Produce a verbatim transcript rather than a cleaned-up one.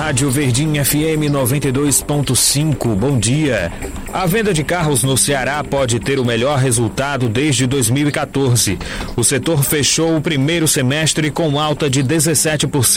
Rádio Verdinha F M noventa e dois ponto cinco. Bom dia. A venda de carros no Ceará pode ter o melhor resultado desde dois mil e quatorze. O setor fechou o primeiro semestre com alta de dezessete por cento.